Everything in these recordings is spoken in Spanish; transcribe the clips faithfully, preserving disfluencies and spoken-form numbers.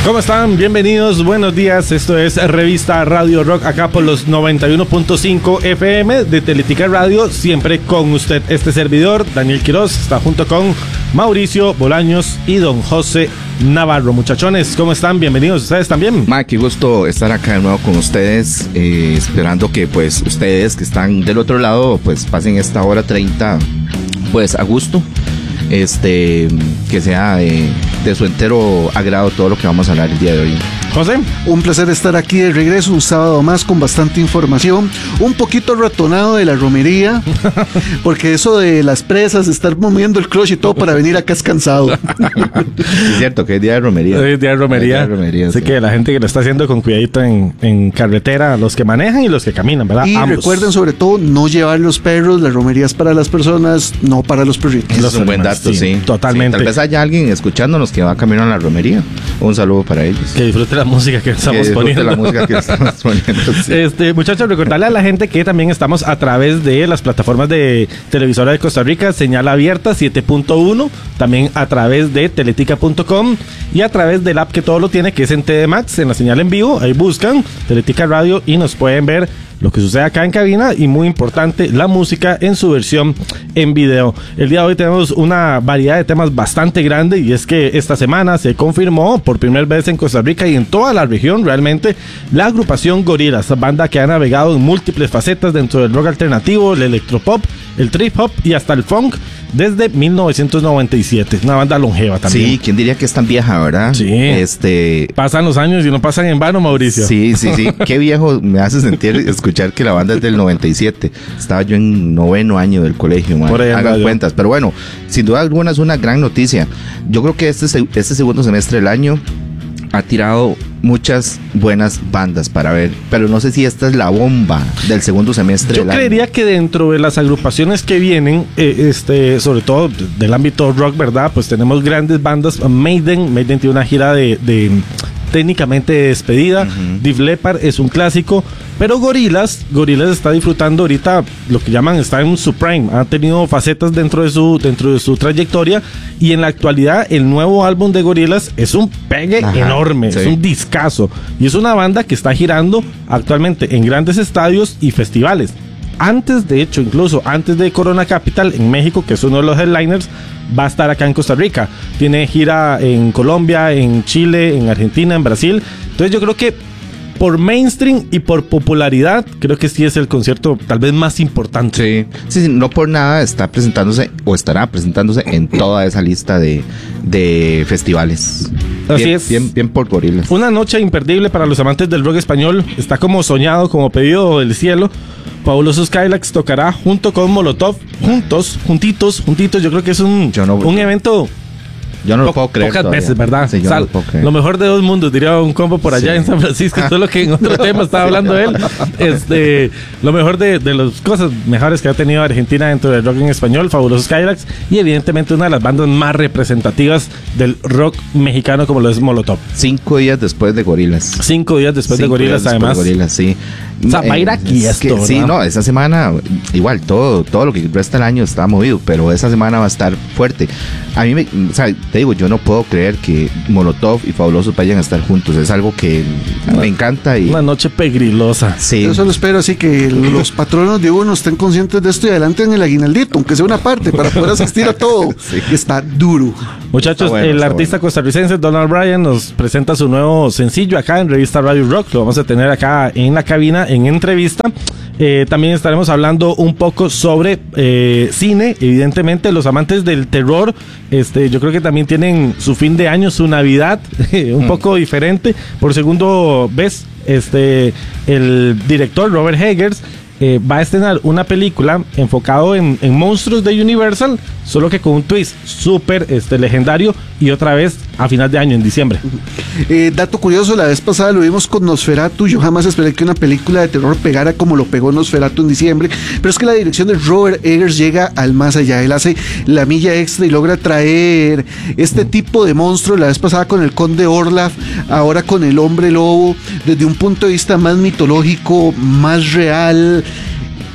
¿Cómo están? Bienvenidos, buenos días. Esto es Revista Radio Rock, acá por los noventa y uno punto cinco F M de Teletica Radio, siempre con usted. Este servidor, Daniel Quiroz, está junto con Mauricio Bolaños y don José Navarro. Muchachones, ¿cómo están? Bienvenidos ustedes también. Ma, qué gusto estar acá de nuevo con ustedes, eh, esperando que pues ustedes que están del otro lado pues pasen esta hora treinta pues a gusto. Este, que sea de, de su entero agrado todo lo que vamos a hablar el día de hoy. José, un placer estar aquí de regreso un sábado más con bastante información, un poquito ratonado de la romería, porque eso de las presas, estar moviendo el clutch y todo para venir acá es cansado. Es cierto que es día de romería. Es día de romería, día de romería así sí. Que la gente que lo está haciendo con cuidadito en, en carretera, los que manejan y los que caminan, ¿verdad? Y ambos. Recuerden sobre todo no llevar los perros, la romería es para las personas, no para los perritos. Eso es un buen dato, sí, sí. Totalmente. Sí, tal vez haya alguien escuchándonos que va camino a la romería. Un saludo para ellos. Que disfrute la música que estamos que poniendo. la música que estamos poniendo. Sí. Este, muchachos, recordarle a la gente que también estamos a través de las plataformas de televisora de Costa Rica, señal abierta siete punto uno, también a través de teletica punto com y a través del app que todo lo tiene, que es en T D Max, en la señal en vivo. Ahí buscan Teletica Radio y nos pueden ver lo que sucede acá en cabina y, muy importante, la música en su versión en video. El día de hoy tenemos una variedad de temas bastante grande, y es que esta semana se confirmó por primera vez en Costa Rica y en toda la región realmente la agrupación Gorillaz, banda que ha navegado en múltiples facetas dentro del rock alternativo, el electropop, el trip hop y hasta el funk desde mil novecientos noventa y siete. Una banda longeva también. Sí, ¿quién diría que es tan vieja, verdad? Sí. Este... Pasan los años y no pasan en vano, Mauricio. Sí, sí, sí. Qué viejo me hace sentir escuchar que la banda es del noventa y siete. Estaba yo en noveno año del colegio, man. Hagan cuentas. Pero bueno, sin duda alguna es una gran noticia. Yo creo que este, este segundo semestre del año ha tirado muchas buenas bandas para ver, pero no sé si esta es la bomba del segundo semestre Yo del creería año. Que dentro de las agrupaciones que vienen, eh, este, sobre todo del ámbito rock, ¿verdad? Pues tenemos grandes bandas. Maiden, Maiden tiene una gira de, de técnicamente de despedida. Uh-huh. Def Leppard es un clásico, pero Gorillaz, Gorillaz está disfrutando ahorita lo que llaman, está en su prime. Ha tenido facetas dentro de su dentro de su trayectoria, y en la actualidad el nuevo álbum de Gorillaz es un pegue Ajá, enorme, sí. Es un discazo, y es una banda que está girando actualmente en grandes estadios y festivales. Antes, de hecho, incluso antes de Corona Capital en México, que es uno de los headliners, va a estar acá en Costa Rica. Tiene gira en Colombia, en Chile, en Argentina, en Brasil. Entonces yo creo que por mainstream y por popularidad, creo que sí es el concierto tal vez más importante. Sí, sí, sí, no por nada está presentándose o estará presentándose en toda esa lista de, de festivales. Así bien, es. Bien, bien por Gorillaz. Una noche imperdible para los amantes del rock español. Está como soñado, como pedido del cielo. Fabulosos Skylarks tocará junto con Molotov, juntos, juntitos, juntitos. Yo creo que es un, Yo no, un evento... Yo no lo puedo creer. Pocas todavía. veces, ¿verdad? Sí, yo Sal, no lo puedo creer. Lo mejor de dos mundos, diría un combo por allá sí. en San Francisco. Solo que en otro tema estaba hablando él. Este, lo mejor de, de las cosas mejores que ha tenido Argentina dentro del rock en español, Fabulosos Skylarks, y evidentemente una de las bandas más representativas del rock mexicano, como lo es Molotov. Cinco días después de Gorillaz. Cinco días después Cinco de Gorillaz, además. De Gorillaz, sí. O sea, va a ir aquí eh, esto, que, sí, no, esa semana, igual, todo, todo lo que resta del año está movido, pero esa semana va a estar fuerte. A mí, me, o sea, te digo, yo no puedo creer que Molotov y Fabulosos vayan a estar juntos. Es algo que una, me encanta. Y una noche pegrilosa. Sí. Yo solo espero así que los patronos de uno estén conscientes de esto y adelanten el aguinaldito, aunque sea una parte, para poder asistir a todo. Sí. Está duro. Muchachos, bueno, el artista bueno. costarricense Donald Bryan nos presenta su nuevo sencillo acá en Revista Radio Rock. Lo vamos a tener acá en la cabina en entrevista. Eh, también estaremos hablando un poco sobre eh, cine. Evidentemente, los amantes del terror, este, yo creo que también tienen su fin de año, su Navidad, un mm. poco diferente. Por segundo vez, este, el director Robert Eggers Eh, va a estrenar una película enfocado en, en monstruos de Universal, solo que con un twist súper este, legendario, y otra vez a final de año, en diciembre. Eh, dato curioso, la vez pasada lo vimos con Nosferatu. Yo jamás esperé que una película de terror pegara como lo pegó Nosferatu en diciembre, pero es que la dirección de Robert Eggers llega al más allá. Él hace la milla extra y logra traer este tipo de monstruo, la vez pasada con el Conde Orlaf, ahora con el Hombre Lobo, desde un punto de vista más mitológico, más real.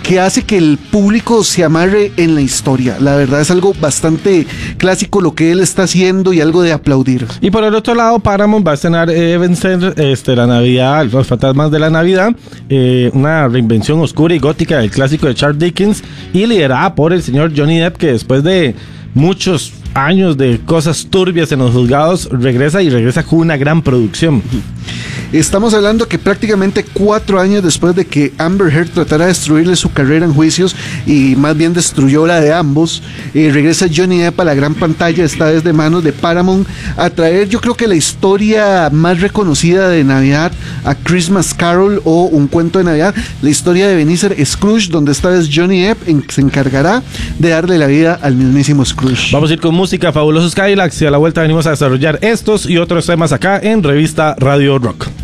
que hace que el público se amarre en la historia. La verdad es algo bastante clásico lo que él está haciendo y algo de aplaudir. Y por el otro lado, Paramount va a estrenar Evanescence, este, la Navidad, Los Fantasmas de la Navidad, eh, una reinvención oscura y gótica del clásico de Charles Dickens, y liderada por el señor Johnny Depp, que después de muchos años de cosas turbias en los juzgados regresa y regresa con una gran producción. Estamos hablando que prácticamente cuatro años después de que Amber Heard tratara de destruirle su carrera en juicios y más bien destruyó la de ambos, eh, regresa Johnny Depp a la gran pantalla, esta vez de manos de Paramount, a traer yo creo que la historia más reconocida de Navidad, A Christmas Carol o Un Cuento de Navidad, la historia de Ebenezer Scrooge, donde esta vez Johnny Depp en, se encargará de darle la vida al mismísimo Scrooge. Vamos a ir con música, Fabulosos Cadillacs, y a la vuelta venimos a desarrollar estos y otros temas acá en Revista Radio Rock.